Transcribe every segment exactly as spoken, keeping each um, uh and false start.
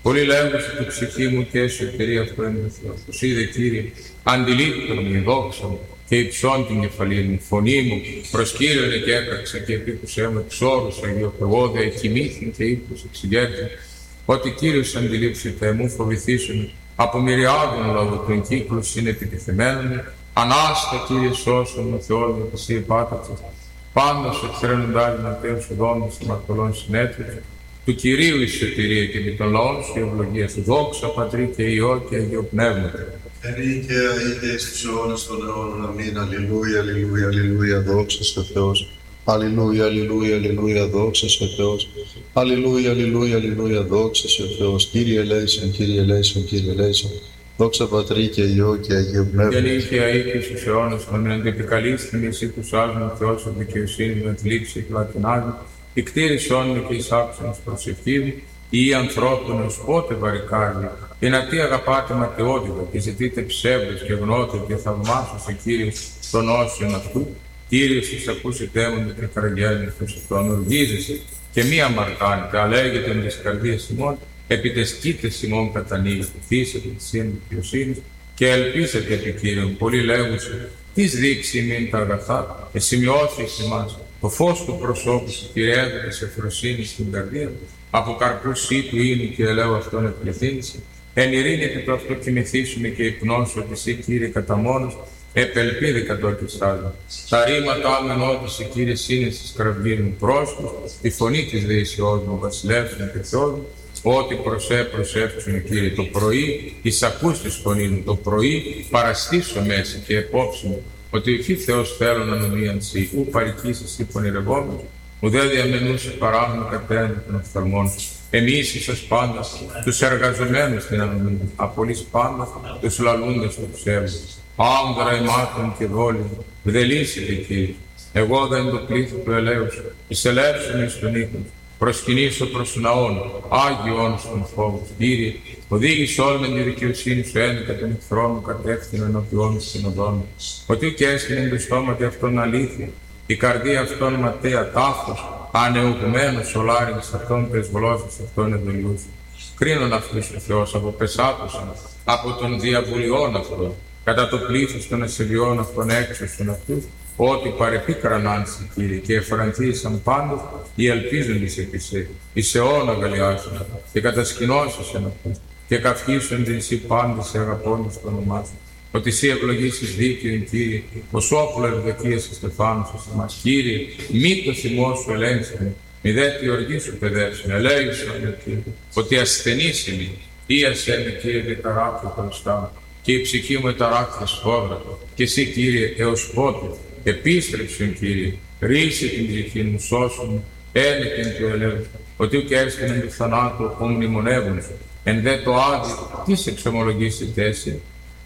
Πολύ λέγουσε την ψυχή μου και εσωτερία αυτού είναι ο Θεός. Ως είδε, Κύριε, αντιλήπτον μου η δόξα μου και υψών την κεφαλή μου, φωνή μου προς Κύριον και έκραξα και επίκουσέ μου εξόρους αγιοπεγώ, δε εκοιμήθην και ύπους εξηγέρθην. Ότι Κύριος αντιλήψητε μου φοβηθήσουν από μυριάδων λόγω των κύκλων συνεπιτεθειμένων. Ανάστα, Κύριε, σώσον με Θεός μου, εσύ επάταξες. Πάντως εξαιρένοντάς με Θεός οδόντος των μαρτωλών συνέτρους. Του Κυρίου η σωτηρία και με τον λαό σου η ευλογία σου. Δόξα Πατρί και Υιό και Αγίο Πνεύματι. Ενίκαια είτε εις τους αιώνας των αιώνων. Αμήν. Αλληλούια, αλληλούια, αλληλούια. Δόξα σε Θεός. Αλληλούια, αλληλούια, αλληλούια. Δόξα σε Θεός. Αλληλούια, αλληλούια, αλληλούια. Δόξα σε Θεός. Κύριε ελέησον, Κύριε ελέησον, Κύριε ελέησον. Δόξα Πατρί και Υιό και Αγίο Πνεύματι. Και νύχια οίκη στους αιώνας των εν επικαλείσθην εσύ που σάζουν Θεός ο δικαιοσύνη με θλίψη και λατινάδη. Η κτήρισόν με και εις άξονος προσευχή ή ανθρώπων ως πότε βαρικάρει. Δυνατή αγαπάτε ματαιότητα και ζητείτε ψεύδος και γνώτε και θαυμάσωσε Κύριος των όσων αυτού. Κύριος εις ακούσετε μου και καραγγέλνει προς αυτόν οργίζεσαι και μη αμαρτάνετε, αλέγετε με τις καρδίες ημών, επιτεσκείτε ημών κατανοίγει, θύσετε τη σύν δικαιοσύνης και ελπίσετε επί Κύριον. Πολύ λέγουσε, τις δείξει μην τα αγαθά, εσημειώθεις εμάς. Το φως του προσώπου σου κυριεύεται σε φροσύνη στην καρδία του, από καρπούς ή του ίνου και ελαίου αυτόν επληθύνησε. Εν ειρήνη και το αυτό κοιμηθήσουμε και υπνώσου ότι εσύ, Κύριε, κατά μόνος, επελπίδη κατώκεις άλλο. Τα ρήματα αμενότησε, Κύριε, σύνεσης κραυγήρων πρόσωπος, τη φωνή της δεησιός μου, βασιλεύσουν και Θεός μου, ότι προσέ προσεύξουν, Κύριε, το πρωί, εις ακούς της φωνή μου, το πρωί παραστήσω μέσα και επόψη μου, ότι εκεί Θεός θέλω να νομίαν σοι, ου παρικείς εσύ πονηρευόμενος, ουδέ διαμενούσε παράμενο κατέναν των οφθαλμών σου. Εμείς σας πάντα, τους εργαζομένους στην ανομία, απολύς πάντα τους λαλούντες του ψεύδου. Άνδρα ημάτων και δόλων, βδελήσετε, Κύριε. Εγώ δεν το πλήθο του ελέους σου, εισελεύσουν εις τον οίκον σου. Προσκυνήσω προς τον ναόν, Άγιον στον φόβο. Κύριε, οδήγησε όλη με τη δικαιοσύνη σου ένικα τον εχθρό μου κατεύθυνο ενώπιόν στην οδόν μου. Ότι ουκ έσκυνε το στόματι αυτόν αλήθεια, η καρδία αυτόν ματέα τάφος, ανεουγμένος ο λάριγης αυτόν πεσγλώσσης αυτόν εδωλιούς. Κρίνον αυτούς ο Θεός, αποπεσάτωσαν από τον διαβουλιών αυτών, κατά το πλήθος των ασεβιών αυτών έξωσον αυτούς, ότι παρεπίκραν άνση, Κύριε, και εφρανθήσαν πάντως οι ελπίζοντες επί σε, εις αιώνα αγαλιάσουν και κατασκηνώσισαν αυτούς και καυχήσονται εσύ πάντες σε αγαπώντας το όνομά σου. Ότι εσύ ευλογήσεις δίκαιον, Κύριε, ως όπλο ευδοκίας Στεφάνους εις εμάς. Κύριε, μη το θυμό σου ελέγξανε, μη δε τη οργή σου παιδεύσουν, ελέγξον, Κύριε, ότι ασθενής είμαι, ή ασθένη, Κύριε, δε ταράκθω χρωστά μου, και η ψυχή μου εταράκθα σφόδρα, και εσύ, Κύριε, έως πότε. Επίστρεψον, Κύριε, ρίσε την ψυχή μου, σώσον, ένεκεν του ελέου, ότι ουκ έσκαινε του θανάτου ο μνημονεύων σου, εν δε το άδει, τις εξομολογήσετε εσύ.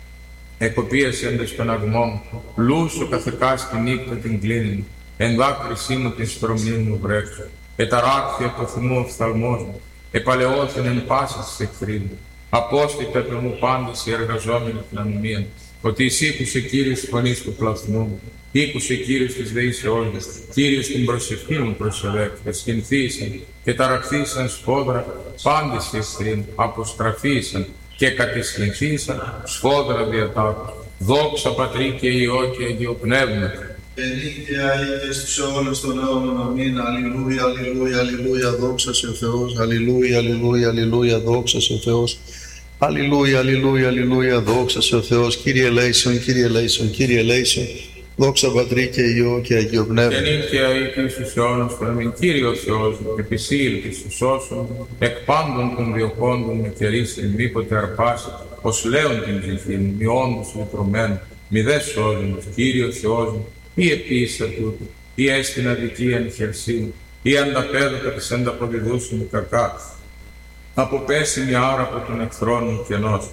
Εκοπίασέντες των αγμών, λούσο καθεκά στη νύχτα την κλίνη, εν δάκρυσή μου την στρωμνή μου βρέξω, εταράκθη από το θυμό οφθαλμός μου, επαλαιώθην εν πάση της εχθρή μου, απόστητε από μου πάντες οι εργαζόμενοι την ανομία, ότι εισήκουσε, Κύριε, τη φωνή του πλαθμού μου, ήκουσε, Κύριε, της δεήσεώς μου, Κύριε, την προσευχή μου προσελέκτε, σκηνθήσαν και ταραχθήσαν σφόδρα, πάντες οι εχθροί μου, αποστραφήσαν και κατεσχυνθήσαν σφόδρα διατάκους. Δόξα Πατρί και Υιό και Αγίο Πνεύματι. Ενίκαια είτε στους αιώνας των αιώνων. Αμήν. Αλληλούια, αλληλούια, αλληλούια. Δόξα σε Θεός. Αλληλούια, αλληλούια, αλληλούια. Δόξα σε Θεός. Αλληλούια, αλληλούια, αλληλούια. Δόξα σε ο Θεός. Κύριε ελέησον, Κύριε ελέησον, Κύριε ελέησον. Δόξα Πατρί και Υιό και Αγίο Πνεύμα. Και νύχια οίκη στους αιώνας των αμήν. Κύριο Θεός μου, επισύλλητης σου σώσον, εκ πάντων των διοχόντων με κερίσιν, μήποτε αρπάσει, ως λέον την ψυχή μου, μη όντως λυτρωμένου, μη δε σώζοντος. Κύριο Θεός μου, ή επίσης τούτο, ή έστειν αδικίαν χερσίν, ή ανταπέδωκα της ανταποδιδούσιν μου κακά. Αποπέσει μια άρα από τον εχθρόν μου κενός.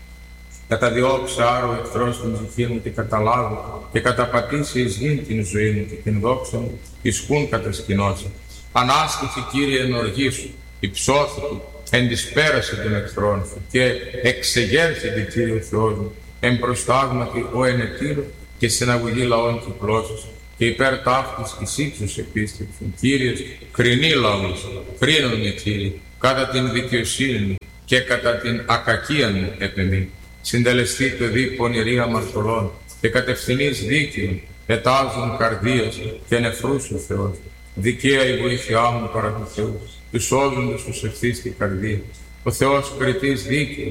Καταδιώξει άρα ο εχθρός την ψυχή μου και καταλάβω και καταπατήσει εις γην την ζωή μου και την δόξα μου ισχούν κατασκηνώσει. Ανάσκησε, Κύριε, εν οργή σου, υψώθη του, εν της πέρασε των εχθρών σου και εξεγέρθηκε, Κύριε Θεός μου, εν προστάγματι ο ενετήρου και συναγωγή λαών κυκλώσεις και υπέρ ταύτης εις ύψους επίστρεψον. Κύριος, κρινή λαός, κρίνον με, Κύριε, κατά την δικαιοσύνη μου και κατά την ακακία μου επεμή. Συντελεστεί το δι πονηρή αμαρτωλών και κατευθυνείς δίκαιων, ετάζουν καρδίας και νεφρούς ο Θεός. Δικαία η βοήθειά μου παρά του Θεού, τους σώζοντες τους ευθύς την καρδία. Ο Θεός κριτής δίκαιος,